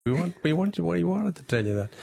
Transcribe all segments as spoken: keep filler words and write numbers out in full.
We want, we want, we wanted to tell you that.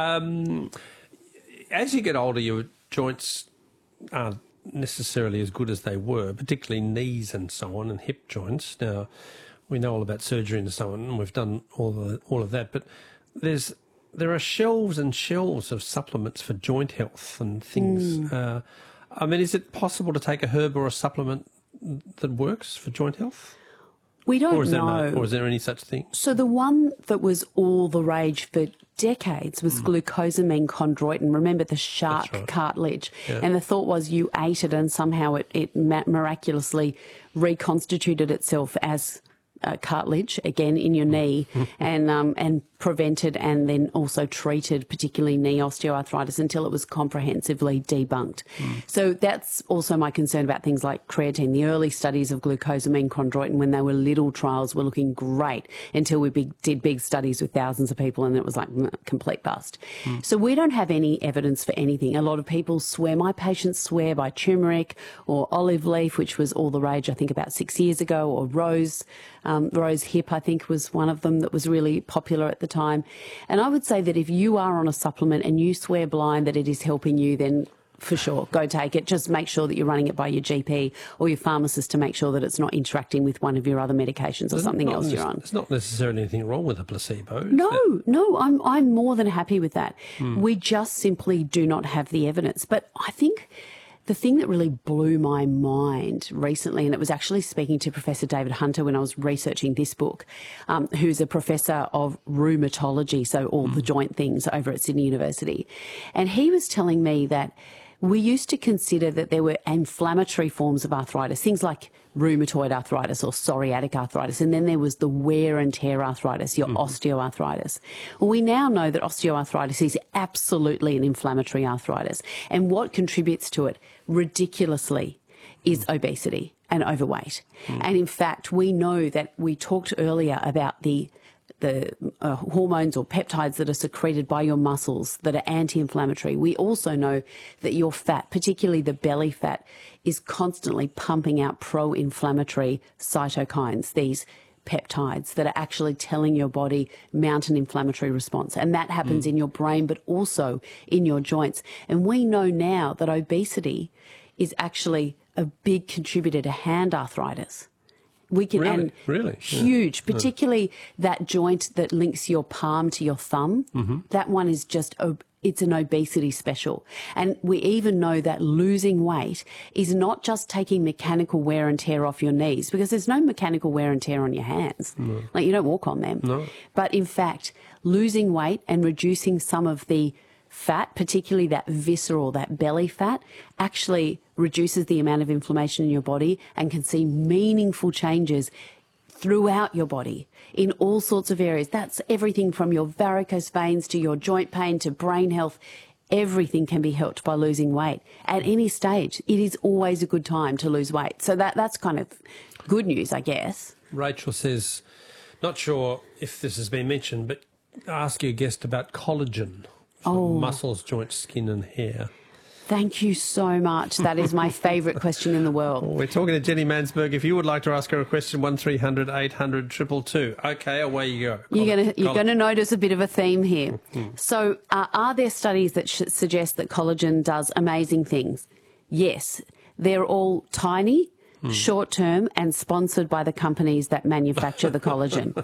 Um, as you get older, your joints aren't necessarily as good as they were, particularly knees and so on, and hip joints. Now, we know all about surgery and so on, and we've done all of, all of that, but there's there are shelves and shelves of supplements for joint health and things. Mm. Uh, I mean, is it possible to take a herb or a supplement that works for joint health? We don't or is know. There no, or is there any such thing? So the one that was all the rage for decades was mm. glucosamine chondroitin. Remember the shark right. cartilage? Yeah. And the thought was you ate it and somehow it, it miraculously reconstituted itself as uh, cartilage, again, in your knee and um, and prevented and then also treated particularly knee osteoarthritis until it was comprehensively debunked. Mm. So that's also my concern about things like creatine. The early studies of glucosamine chondroitin when they were little trials were looking great until we big, did big studies with thousands of people and it was like mm, complete bust. Mm. So we don't have any evidence for anything. A lot of people swear, my patients swear by turmeric or olive leaf, which was all the rage I think about six years ago, or rose, um, rose hip I think was one of them that was really popular at the time. And I would say that if you are on a supplement and you swear blind that it is helping you, then for sure, go take it. Just make sure that you're running it by your G P or your pharmacist to make sure that it's not interacting with one of your other medications or There's something else you're on. There's not necessarily anything wrong with a placebo. No, no, I'm, I'm more than happy with that. Hmm. We just simply do not have the evidence. But I think the thing that really blew my mind recently, and it was actually speaking to Professor David Hunter when I was researching this book, um, who's a professor of rheumatology, so all mm. the joint things over at Sydney University. And he was telling me that we used to consider that there were inflammatory forms of arthritis, things like rheumatoid arthritis or psoriatic arthritis, and then there was the wear and tear arthritis, your mm. osteoarthritis. Well, we now know that osteoarthritis is absolutely an inflammatory arthritis, and what contributes to it ridiculously is mm. obesity and overweight. Mm. And in fact, we know that we talked earlier about the the uh, hormones or peptides that are secreted by your muscles that are anti-inflammatory. We also know that your fat, particularly the belly fat, is constantly pumping out pro-inflammatory cytokines, these peptides that are actually telling your body mount an inflammatory response. And that happens mm. in your brain, but also in your joints. And we know now that obesity is actually a big contributor to hand arthritis. We can, really? and really? huge, yeah. particularly that joint that links your palm to your thumb. Mm-hmm. That one is just, it's an obesity special. And we even know that losing weight is not just taking mechanical wear and tear off your knees, because there's no mechanical wear and tear on your hands. No. Like you don't walk on them. No. But in fact, losing weight and reducing some of the fat, particularly that visceral, that belly fat, actually reduces the amount of inflammation in your body and can see meaningful changes throughout your body in all sorts of areas. That's everything from your varicose veins to your joint pain to brain health. Everything can be helped by losing weight. At any stage, it is always a good time to lose weight. So that that's kind of good news, I guess. Rachel says, not sure if this has been mentioned, but ask your guest about collagen. Oh. Muscles, joints, skin and hair. Thank you so much. That is my favourite question in the world. Well, we're talking to Jenny Mansberg. If you would like to ask her a question, one three hundred eight hundred two two two. Okay, away you go. You're going you're going to notice a bit of a theme here. Mm-hmm. So uh, are there studies that sh- suggest that collagen does amazing things? Yes. They're all tiny, Mm. short-term and sponsored by the companies that manufacture the collagen.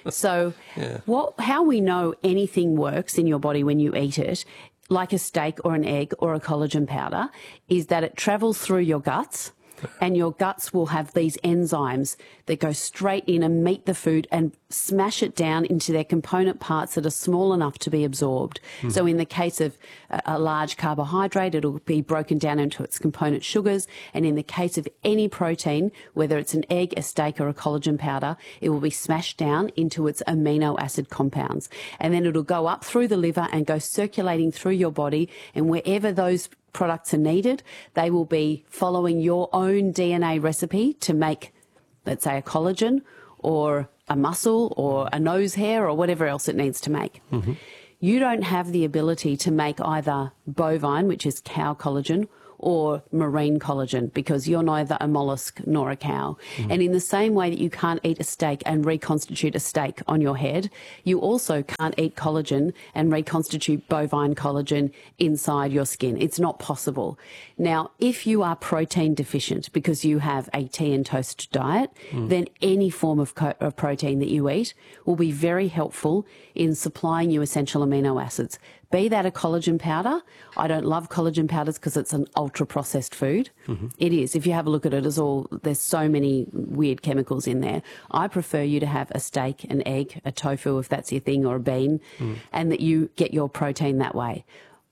So yeah. what, how we know anything works in your body when you eat it, like a steak or an egg or a collagen powder, is that it travels through your guts, and your guts will have these enzymes that go straight in and meet the food and smash it down into their component parts that are small enough to be absorbed. Mm. So in the case of a, a large carbohydrate, it'll be broken down into its component sugars. And in the case of any protein, whether it's an egg, a steak or a collagen powder, it will be smashed down into its amino acid compounds. And then it'll go up through the liver and go circulating through your body, and wherever those products are needed, they will be following your own D N A recipe to make, let's say, a collagen or a muscle or a nose hair or whatever else it needs to make. Mm-hmm. You don't have the ability to make either bovine, which is cow collagen, or marine collagen, because you're neither a mollusk nor a cow. Mm. And in the same way that you can't eat a steak and reconstitute a steak on your head, you also can't eat collagen and reconstitute bovine collagen inside your skin. It's not possible. Now, if you are protein deficient because you have a tea and toast diet, mm. then any form of, co- of protein that you eat will be very helpful in supplying you essential amino acids. Be that a collagen powder. I don't love collagen powders because it's an ultra-processed food. Mm-hmm. It is. If you have a look at it, it's all, there's so many weird chemicals in there. I prefer you to have a steak, an egg, a tofu, if that's your thing, or a bean, mm. and that you get your protein that way.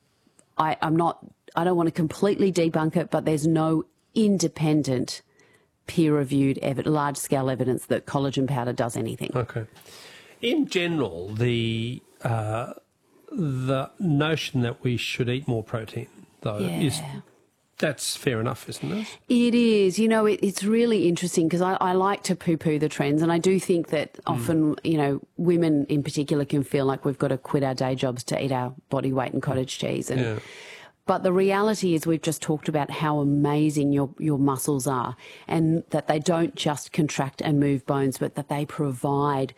I, I'm not, I don't want to completely debunk it, but there's no independent peer-reviewed, ev- large-scale evidence that collagen powder does anything. Okay. In general, the... Uh, the notion that we should eat more protein, though, yeah. is that's fair enough, isn't it? It is. You know, it, it's really interesting because I, I like to poo-poo the trends, and I do think that mm. often, you know, women in particular can feel like we've got to quit our day jobs to eat our body weight in cottage cheese. And yeah. But the reality is we've just talked about how amazing your, your muscles are, and that they don't just contract and move bones, but that they provide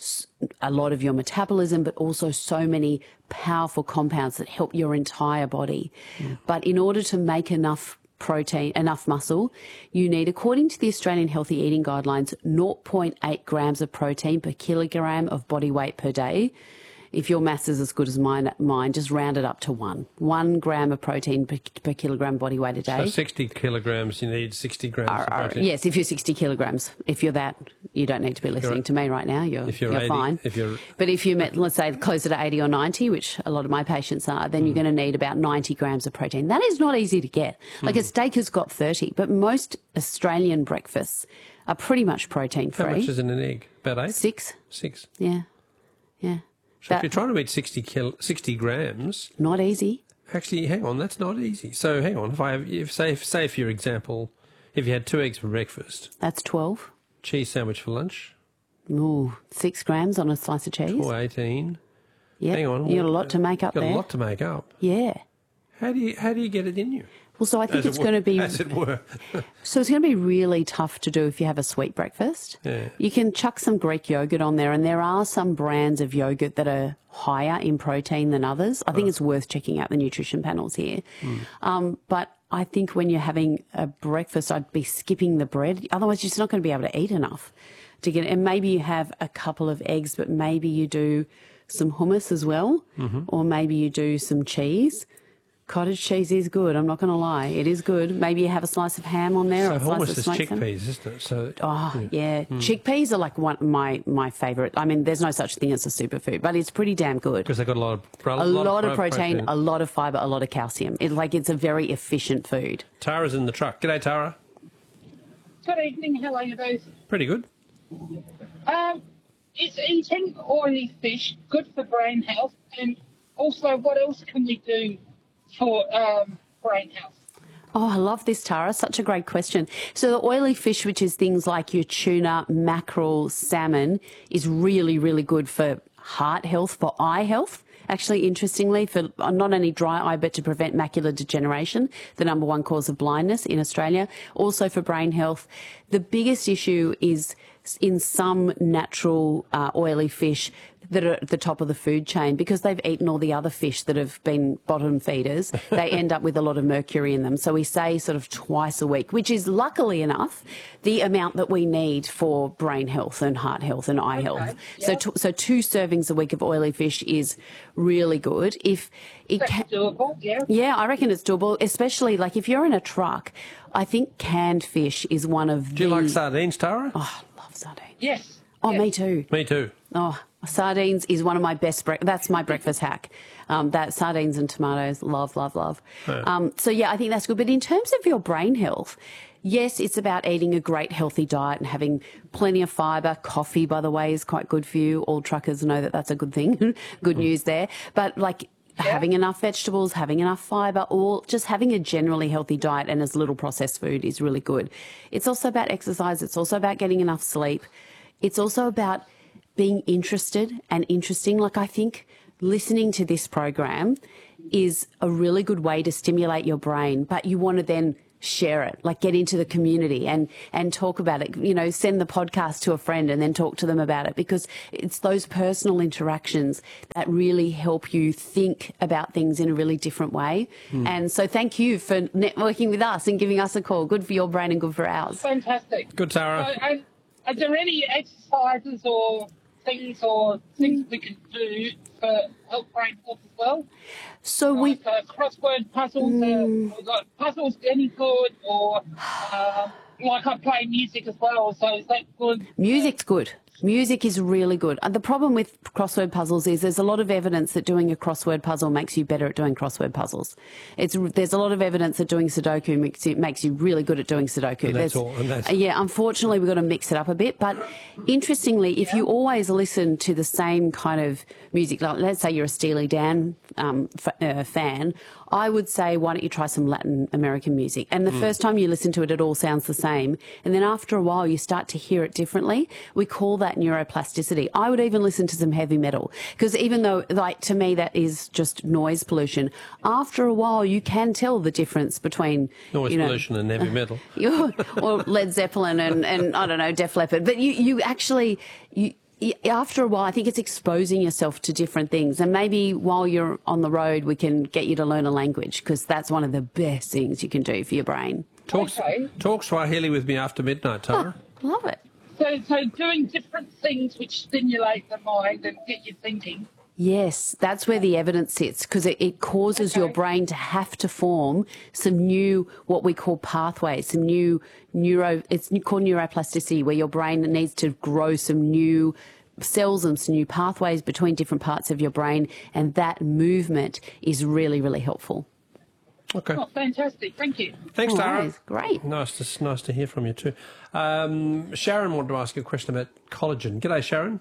a lot of your metabolism, but also so many powerful compounds that help your entire body. Mm. But in order to make enough protein, enough muscle, you need, according to the Australian Healthy Eating Guidelines, zero point eight grams of protein per kilogram of body weight per day. If your maths is as good as mine, mine, just round it up to one. One gram of protein per, per kilogram body weight a day. So sixty kilograms, you need sixty grams are, of protein. Are, yes, if you're sixty kilograms. If you're that, you don't need to be listening you're, to me right now. You're, if you're, you're eighty, fine. If you're, but if you're, let's say, closer to eighty or ninety, which a lot of my patients are, then mm. you're going to need about ninety grams of protein. That is not easy to get. Like mm. a steak has got thirty, but most Australian breakfasts are pretty much protein-free. How much is in an egg? About eight? Six. Six. Yeah. Yeah. So that, if you're trying to eat sixty, kil, sixty grams... Not easy. Actually, hang on, that's not easy. So hang on, if I have, if say, if, say for your example, if you had two eggs for breakfast... That's twelve. Cheese sandwich for lunch... Ooh, six grams on a slice of cheese. Or eighteen. Yeah, hang on. You got a lot to make up got there. Got a lot to make up. Yeah. How do you how do you get it in you? Well, so I think as it's it going to be... As it were. So it's going to be really tough to do if you have a sweet breakfast. Yeah. You can chuck some Greek yogurt on there, and there are some brands of yogurt that are higher in protein than others. I think right. it's worth checking out the nutrition panels here. Mm. Um, but I think when you're having a breakfast, I'd be skipping the bread. Otherwise, you're just not going to be able to eat enough to get it. And maybe you have a couple of eggs, but maybe you do some hummus as well, mm-hmm. or maybe you do some cheese. Cottage cheese is good, I'm not going to lie. It is good. Maybe you have a slice of ham on there. So or a slice hummus of is chickpeas, ham. isn't it? So, oh, yeah. yeah. Mm. Chickpeas are like one my my favourite. I mean, there's no such thing as a superfood, but it's pretty damn good. Because they've got a lot of pro- A lot, lot of protein, protein, a lot of fibre, a lot of calcium. It's like it's a very efficient food. Tara's in the truck. G'day, Tara. Good evening. How are you both? Pretty good. Um, is eating oily fish good for brain health? And also, what else can we do for um, brain health? Oh, I love this, Tara. Such a great question. So the oily fish, which is things like your tuna, mackerel, salmon, is really, really good for heart health, for eye health. Actually, interestingly, for not only dry eye, but to prevent macular degeneration, the number one cause of blindness in Australia. Also for brain health. The biggest issue is in some natural uh, oily fish that are at the top of the food chain, because they've eaten all the other fish that have been bottom feeders, they end up with a lot of mercury in them. So we say sort of twice a week, which is luckily enough the amount that we need for brain health and heart health and eye okay. health. Yeah. So, t- so two servings a week of oily fish is really good. If it That's can, doable, yeah. Yeah, I reckon it's doable, especially like if you're in a truck. I think canned fish is one of the... Do you like sardines, Tara? Oh, I love sardines. Yes. Oh, yes. me too. Me too. Oh, sardines is one of my best. Bre- that's my breakfast hack. Um, that sardines and tomatoes, love, love, love. Yeah. Um, so yeah, I think that's good. But in terms of your brain health, yes, it's about eating a great healthy diet and having plenty of fibre. Coffee, by the way, is quite good for you. All truckers know that that's a good thing. Good mm. news there. But like. Yeah. Having enough vegetables, having enough fibre, or just having a generally healthy diet and as little processed food is really good. It's also about exercise. It's also about getting enough sleep. It's also about being interested and interesting. Like I think listening to this program is a really good way to stimulate your brain, but you want to then share it, like get into the community and, and talk about it, you know, send the podcast to a friend and then talk to them about it, because it's those personal interactions that really help you think about things in a really different way. Mm. And so thank you for networking with us and giving us a call. Good for your brain and good for ours. Fantastic. Good, Tara. So, and are there any exercises or things or things we can do for help brain health as well? So like, we uh, crossword puzzles, mm. uh, like puzzles any good, or uh, like I play music as well, so is that good? Music's good. Music is really good. And the problem with crossword puzzles is there's a lot of evidence that doing a crossword puzzle makes you better at doing crossword puzzles. It's there's a lot of evidence that doing Sudoku makes you, makes you really good at doing Sudoku. And that's all. And that's... Yeah, unfortunately, we've got to mix it up a bit. But interestingly, if you always listen to the same kind of music, like let's say you're a Steely Dan um, f- uh, fan, I would say, why don't you try some Latin American music? And the mm. first time you listen to it, it all sounds the same. And then after a while, you start to hear it differently. We call that neuroplasticity. I would even listen to some heavy metal, because even though, like, to me, that is just noise pollution, after a while, you can tell the difference between noise you know, pollution and heavy metal. or Led Zeppelin and, and, I don't know, Def Leppard. But you, you actually... you. After a while, I think it's exposing yourself to different things. And maybe while you're on the road, we can get you to learn a language, because that's one of the best things you can do for your brain. Talk, okay. talk Swahili with me after midnight, Tara. Oh, love it. So, so doing different things which stimulate the mind and get you thinking. Yes, that's where the evidence sits, because it, it causes okay. your brain to have to form some new, what we call pathways, some new neuro, it's called neuroplasticity, where your brain needs to grow some new cells and some new pathways between different parts of your brain, and that movement is really, really helpful. Okay. Oh, fantastic. Thank you. Thanks, Tara. Nice. Great. Nice to, nice to hear from you too. Um, Sharon wanted to ask you a question about collagen. G'day, Sharon.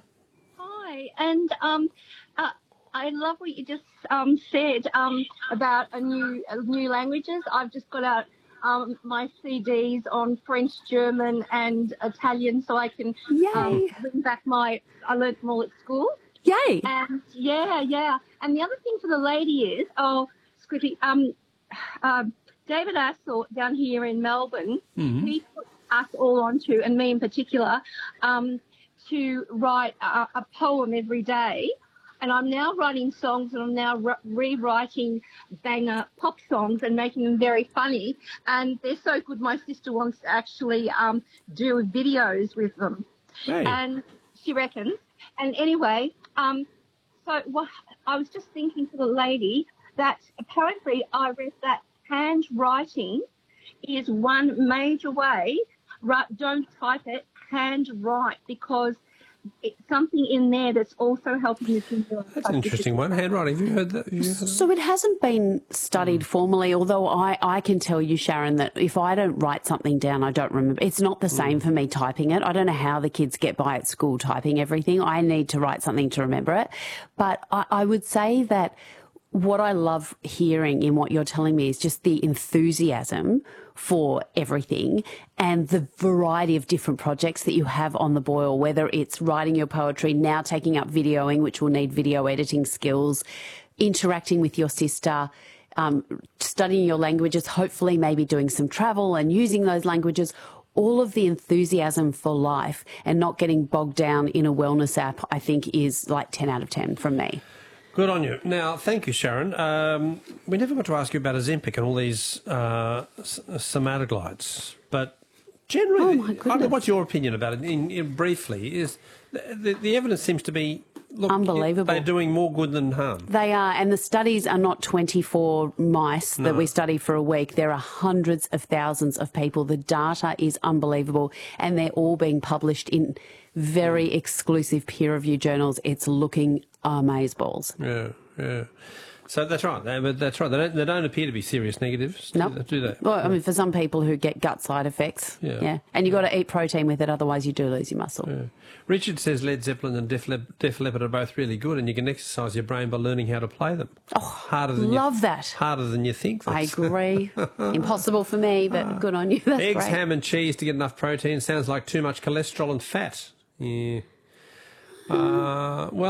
Hi, and um, uh, I love what you just um, said um, about a new uh, new languages. I've just got out um, my C Ds on French, German, and Italian, so I can um, bring back my. I learnt them all at school. Yay! And yeah, yeah. And the other thing for the lady is, oh, Scrippy, um, uh, David Assel down here in Melbourne, mm-hmm. he put us all onto, and me in particular, um, to write a, a poem every day. And I'm now writing songs, and I'm now re- rewriting banger pop songs and making them very funny. And they're so good, my sister wants to actually um, do videos with them. Hey. And she reckons. And anyway, um, so what, I was just thinking to the lady that apparently I read that handwriting is one major way. Right, don't type it, handwrite, because it's something in there that's also helping you to do. That's an interesting one. Handwriting. Have you heard that? Have you heard that? So it hasn't been studied mm. formally, although I, I can tell you, Sharon, that if I don't write something down, I don't remember. It's not the same mm. for me typing it. I don't know how the kids get by at school typing everything. I need to write something to remember it. But I, I would say that what I love hearing in what you're telling me is just the enthusiasm for everything and the variety of different projects that you have on the boil, whether it's writing your poetry, now taking up videoing, which will need video editing skills, interacting with your sister, um, studying your languages, hopefully maybe doing some travel and using those languages. All of the enthusiasm for life and not getting bogged down in a wellness app, I think, is like ten out of ten from me. Good on you. Now, thank you, Sharon. Um, we never got to ask you about Ozempic and all these uh, semaglutides, but generally, oh my goodness. what's your opinion about it? In, in briefly, is the, the, the evidence seems to be look, unbelievable. They're doing more good than harm. They are, and the studies are not twenty-four mice that no. we study for a week. There are hundreds of thousands of people. The data is unbelievable, and they're all being published in very mm. exclusive peer-reviewed journals. It's looking amazeballs. Yeah, yeah. So that's right. They, but that's right. They don't, they don't appear to be serious negatives, no. Nope. do they? Well, I mean, for some people who get gut side effects, yeah. yeah. And you've got to eat protein with it, otherwise you do lose your muscle. Yeah. Richard says Led Zeppelin and Def, Le- Def Leppard are both really good, and you can exercise your brain by learning how to play them. Oh, harder than love you, that. Harder than you think. I agree. Impossible for me, but good on you. That's Eggs, great. ham and cheese to get enough protein sounds like too much cholesterol and fat. Yeah. Uh, well...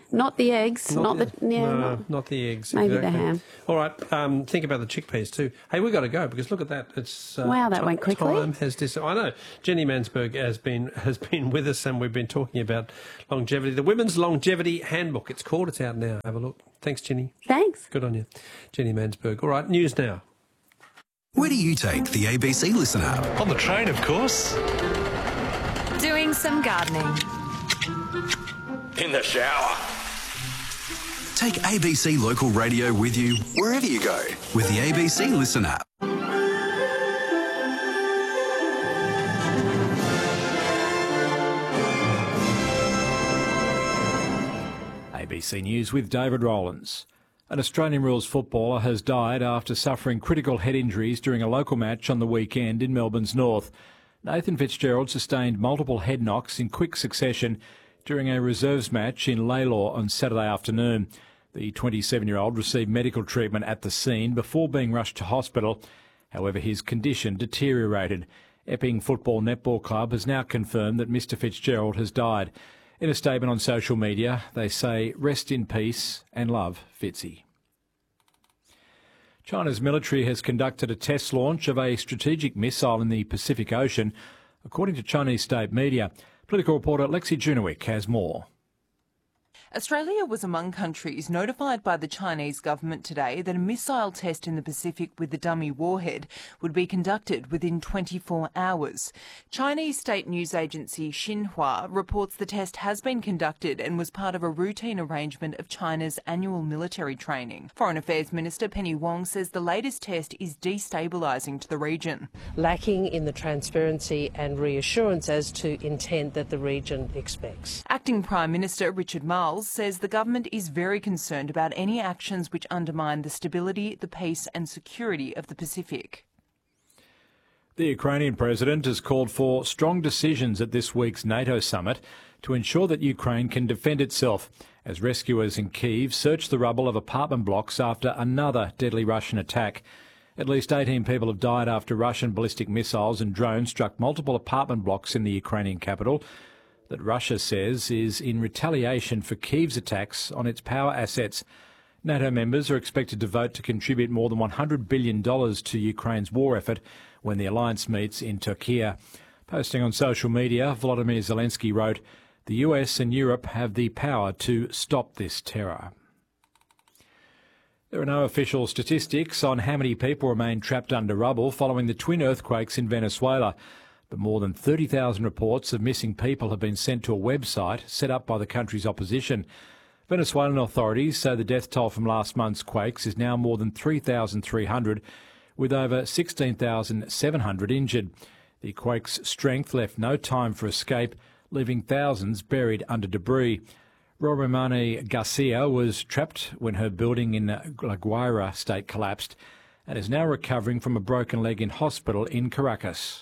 Not the eggs. Not, the, the, yeah, no, not, not the eggs. Maybe exactly. the ham. All right, um, think about the chickpeas too. Hey, we've got to go because look at that. It's uh, Wow, that ti- went quickly. Time has dis- I know. Jenny Mansberg has been has been with us, and we've been talking about longevity. The Women's Longevity Handbook. It's called. It's out now. Have a look. Thanks, Jenny. Thanks. Good on you, Jenny Mansberg. All right, news now. Where do you take the A B C Listen app? On the train, of course. Doing some gardening. In the shower. Take A B C Local Radio with you wherever you go with the A B C Listen app. A B C News with David Rowlands. An Australian rules footballer has died after suffering critical head injuries during a local match on the weekend in Melbourne's north. Nathan Fitzgerald sustained multiple head knocks in quick succession during a reserves match in Lalor on Saturday afternoon. The twenty-seven-year-old received medical treatment at the scene before being rushed to hospital. However, his condition deteriorated. Epping Football Netball Club has now confirmed that Mister Fitzgerald has died. In a statement on social media, they say, "Rest in peace and love, Fitzy." China's military has conducted a test launch of a strategic missile in the Pacific Ocean, according to Chinese state media. Political reporter Lexi Junowick has more. Australia was among countries notified by the Chinese government today that a missile test in the Pacific with the dummy warhead would be conducted within twenty-four hours. Chinese state news agency Xinhua reports the test has been conducted and was part of a routine arrangement of China's annual military training. Foreign Affairs Minister Penny Wong says the latest test is destabilising to the region. Lacking in the transparency and reassurance as to intent that the region expects. Acting Prime Minister Richard Marles says the government is very concerned about any actions which undermine the stability, the peace and security of the Pacific. The Ukrainian president has called for strong decisions at this week's NATO summit to ensure that Ukraine can defend itself as rescuers in Kyiv search the rubble of apartment blocks after another deadly Russian attack. At least eighteen people have died after Russian ballistic missiles and drones struck multiple apartment blocks in the Ukrainian capital that Russia says is in retaliation for Kyiv's attacks on its power assets. NATO members are expected to vote to contribute more than one hundred billion dollars to Ukraine's war effort when the alliance meets in Turkey. Posting on social media, Volodymyr Zelensky wrote, "The U S and Europe have the power to stop this terror." There are no official statistics on how many people remain trapped under rubble following the twin earthquakes in Venezuela. But more than thirty thousand reports of missing people have been sent to a website set up by the country's opposition. Venezuelan authorities say the death toll from last month's quakes is now more than three thousand three hundred, with over sixteen thousand seven hundred injured. The quake's strength left no time for escape, leaving thousands buried under debris. Romani Garcia was trapped when her building in La Guaira state collapsed and is now recovering from a broken leg in hospital in Caracas.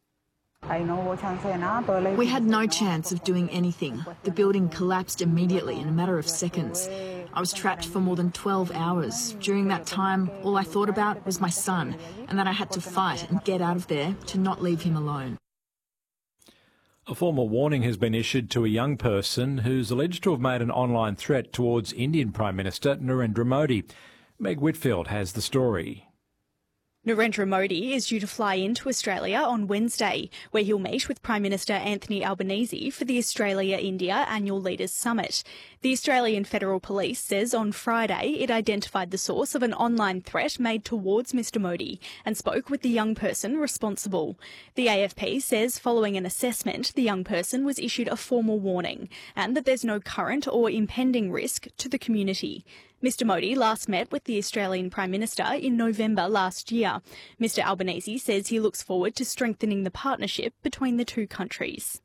We had no chance of doing anything. The building collapsed immediately in a matter of seconds. I was trapped for more than twelve hours. During that time, all I thought about was my son and that I had to fight and get out of there to not leave him alone. A formal warning has been issued to a young person who's alleged to have made an online threat towards Indian Prime Minister Narendra Modi. Meg Whitfield has the story. Narendra Modi is due to fly into Australia on Wednesday, where he'll meet with Prime Minister Anthony Albanese for the Australia-India Annual Leaders Summit. The Australian Federal Police says on Friday it identified the source of an online threat made towards Mr Modi and spoke with the young person responsible. The A F P says following an assessment, the young person was issued a formal warning and that there's no current or impending risk to the community. Mr Modi last met with the Australian Prime Minister in November last year. Mr Albanese says he looks forward to strengthening the partnership between the two countries.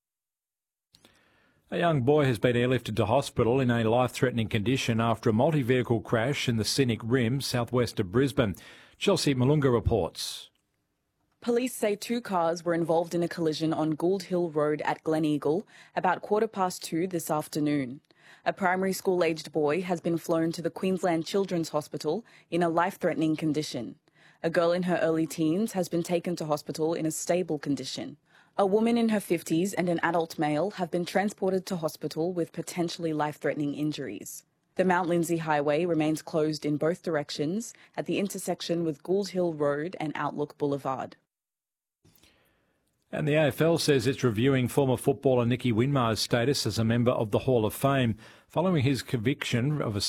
A young boy has been airlifted to hospital in a life-threatening condition after a multi-vehicle crash in the scenic Rim, southwest of Brisbane. Chelsea Malunga reports. Police say two cars were involved in a collision on Gould Hill Road at Gleneagle about quarter past two this afternoon. A primary school-aged boy has been flown to the Queensland Children's Hospital in a life-threatening condition. A girl in her early teens has been taken to hospital in a stable condition. A woman in her fifties and an adult male have been transported to hospital with potentially life-threatening injuries. The Mount Lindesay Highway remains closed in both directions at the intersection with Gould Hill Road and Outlook Boulevard. And the A F L says it's reviewing former footballer Nicky Winmar's status as a member of the Hall of Fame following his conviction of a